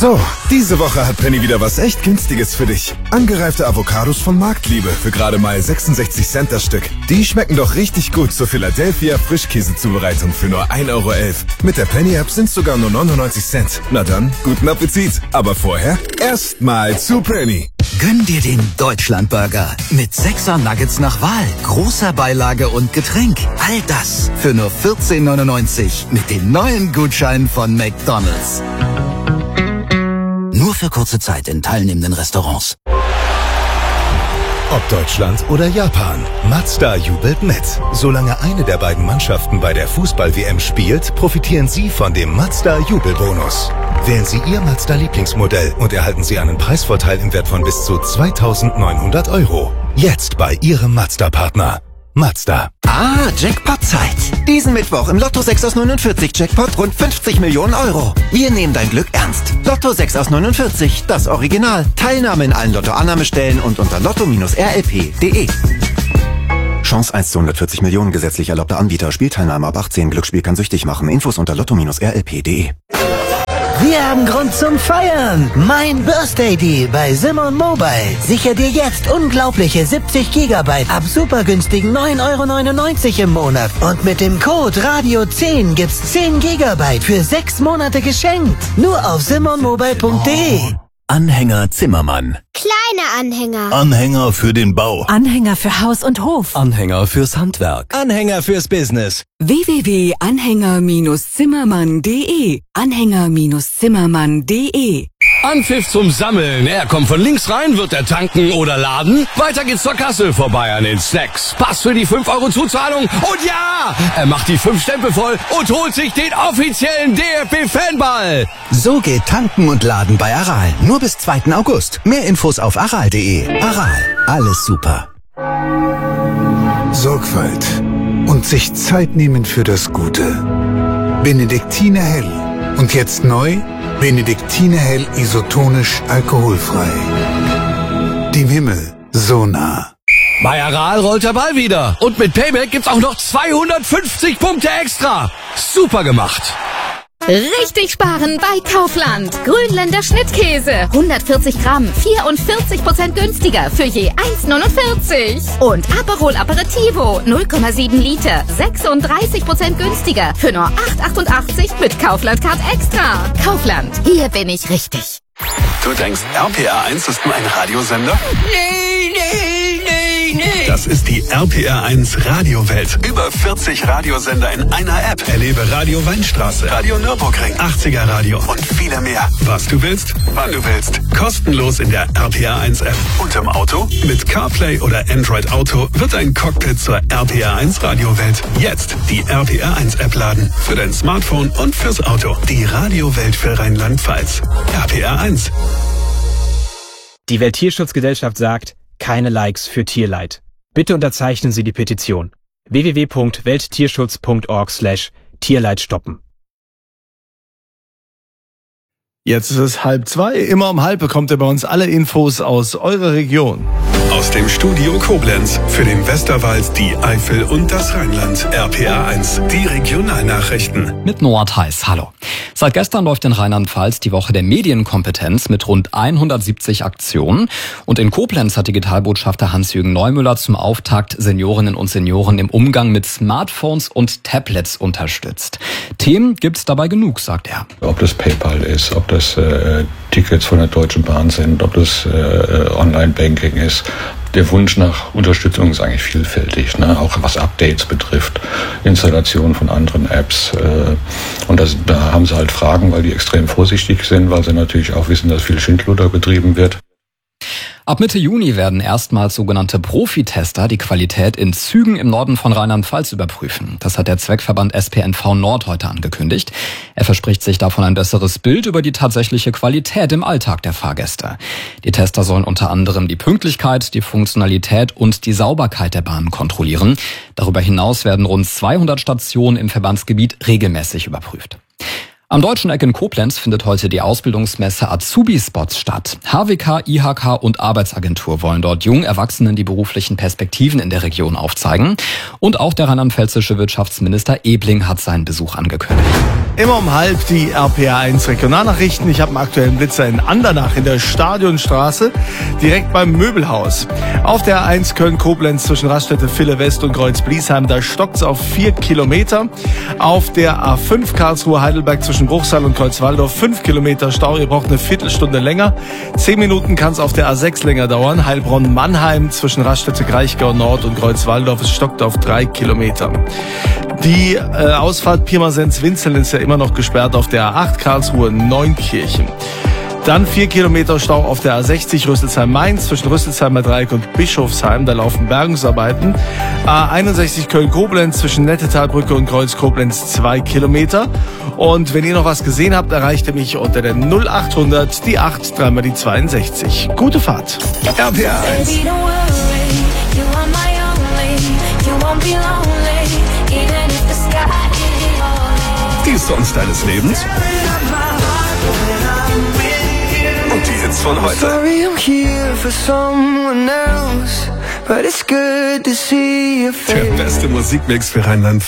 So, diese Woche hat Penny wieder was echt Günstiges für dich. Angereifte Avocados von Marktliebe für gerade mal 66 Cent das Stück. Die schmecken doch richtig gut zur Philadelphia Frischkäsezubereitung für nur 1,11 Euro. Mit der Penny-App sind es sogar nur 99 Cent. Na dann, guten Appetit. Aber vorher erstmal zu Penny. Gönn dir den Deutschlandburger mit 6er Nuggets nach Wahl, großer Beilage und Getränk. All das für nur 14,99 mit den neuen Gutscheinen von McDonald's. Nur für kurze Zeit in teilnehmenden Restaurants. Ob Deutschland oder Japan, Mazda jubelt mit. Solange eine der beiden Mannschaften bei der Fußball-WM spielt, profitieren Sie von dem Mazda-Jubelbonus. Wählen Sie Ihr Mazda-Lieblingsmodell und erhalten Sie einen Preisvorteil im Wert von bis zu 2.900 €. Jetzt bei Ihrem Mazda-Partner. Mazda. Jackpot-Zeit. Diesen Mittwoch im Lotto 6 aus 49 Jackpot rund 50 Millionen €. Wir nehmen dein Glück ernst. Lotto 6 aus 49, das Original. Teilnahme in allen Lotto-Annahmestellen und unter lotto-rlp.de. Chance 1 zu 140 Millionen, gesetzlich erlaubter Anbieter. Spielteilnahme ab 18. Glücksspiel kann süchtig machen. Infos unter lotto-rlp.de. Wir haben Grund zum Feiern. Mein Birthday Deal bei Simon Mobile. Sicher dir jetzt unglaubliche 70 GB ab super günstigen 9,99 € im Monat. Und mit dem Code Radio10 gibt's 10 GB für 6 Monate geschenkt. Nur auf simonmobile.de. Anhänger Zimmermann. Kleine Anhänger. Anhänger für den Bau. Anhänger für Haus und Hof. Anhänger fürs Handwerk. Anhänger fürs Business. www.anhänger-zimmermann.de. Anhänger-zimmermann.de. Anpfiff zum Sammeln. Er kommt von links rein, wird er tanken oder laden. Weiter geht's zur Kasse, vorbei an den Snacks. Pass für die 5 € Zuzahlung. Und ja, er macht die 5 Stempel voll und holt sich den offiziellen DFB-Fanball. So geht Tanken und Laden bei Aral. Nur bis 2. August. Mehr Infos auf aral.de. Aral. Alles super. Sorgfalt und sich Zeit nehmen für das Gute. Benediktiner Hell. Und jetzt neu, Benediktiner Hell isotonisch alkoholfrei. Dem Himmel so nah. Bei Aral rollt der Ball wieder. Und mit Payback gibt's auch noch 250 Punkte extra. Super gemacht. Richtig sparen bei Kaufland. Grünländer Schnittkäse. 140 Gramm, 44% günstiger für je 1,49. Und Aperol Aperitivo, 0,7 Liter, 36% günstiger für nur 8,88 mit Kaufland Card Extra. Kaufland, hier bin ich richtig. Du denkst, RPR1 ist nur ein Radiosender? Nee. Das ist die RPR1 Radiowelt. Über 40 Radiosender in einer App. Erlebe Radio Weinstraße, Radio Nürburgring, 80er Radio und viele mehr. Was du willst, wann du willst. Kostenlos in der RPR1 App. Und im Auto? Mit CarPlay oder Android Auto wird ein Cockpit zur RPR1 Radiowelt. Jetzt die RPR1 App laden. Für dein Smartphone und fürs Auto. Die Radiowelt für Rheinland-Pfalz. RPR1. Die Welttierschutzgesellschaft sagt, keine Likes für Tierleid. Bitte unterzeichnen Sie die Petition. www.welttierschutz.org/Tierleid stoppen. Jetzt ist es 1:30. Immer um 1:30 bekommt ihr bei uns alle Infos aus eurer Region. Aus dem Studio Koblenz für den Westerwald, die Eifel und das Rheinland. RPR1, die Regionalnachrichten. Mit Noah Theis, hallo. Seit gestern läuft in Rheinland-Pfalz die Woche der Medienkompetenz mit rund 170 Aktionen. Und in Koblenz hat Digitalbotschafter Hans-Jürgen Neumüller zum Auftakt Seniorinnen und Senioren im Umgang mit Smartphones und Tablets unterstützt. Themen gibt's dabei genug, sagt er. Ob das PayPal ist, ob das Tickets von der Deutschen Bahn sind, ob das Online-Banking ist. Der Wunsch nach Unterstützung ist eigentlich vielfältig, ne? Auch was Updates betrifft, Installation von anderen Apps. Und da haben sie halt Fragen, weil die extrem vorsichtig sind, weil sie natürlich auch wissen, dass viel Schindluder betrieben wird. Ab Mitte Juni werden erstmals sogenannte Profitester die Qualität in Zügen im Norden von Rheinland-Pfalz überprüfen. Das hat der Zweckverband SPNV Nord heute angekündigt. Er verspricht sich davon ein besseres Bild über die tatsächliche Qualität im Alltag der Fahrgäste. Die Tester sollen unter anderem die Pünktlichkeit, die Funktionalität und die Sauberkeit der Bahnen kontrollieren. Darüber hinaus werden rund 200 Stationen im Verbandsgebiet regelmäßig überprüft. Am Deutschen Eck in Koblenz findet heute die Ausbildungsmesse Azubi-Spots statt. HWK, IHK und Arbeitsagentur wollen dort jungen Erwachsenen die beruflichen Perspektiven in der Region aufzeigen. Und auch der rheinland-pfälzische Wirtschaftsminister Ebling hat seinen Besuch angekündigt. Immer um 12:30 die RPA1 Regionalnachrichten. Ich habe einen aktuellen Blitzer in Andernach in der Stadionstraße, direkt beim Möbelhaus. Auf der A1 Köln-Koblenz zwischen Raststätte Ville West und Kreuz-Bliesheim, da stockt's auf 4 Kilometer. Auf der A5 Karlsruhe-Heidelberg zwischen Bruchsal und Kreuzwaldorf 5 Kilometer Stau. Ihr braucht eine Viertelstunde länger. 10 Minuten kann's auf der A6 länger dauern. Heilbronn-Mannheim zwischen Raststätte Kraichgau Nord und Kreuzwaldorf. Es stockt auf 3 Kilometer. Die Ausfahrt Pirmasens-Winzeln ist ja immer noch gesperrt auf der A8 Karlsruhe-Neunkirchen. Dann 4 Kilometer Stau auf der A60 Rüsselsheim-Mainz zwischen Rüsselsheimer Dreieck und Bischofsheim. Da laufen Bergungsarbeiten. A61 Köln-Koblenz zwischen Nettetalbrücke und Kreuz-Koblenz 2 Kilometer. Und wenn ihr noch was gesehen habt, erreicht ihr mich unter der 0800 die 8 3 mal die 62. Gute Fahrt. RPA 1. Die Songs deines Lebens. Und die Hits von heute. Der beste Musikmix für Rheinland.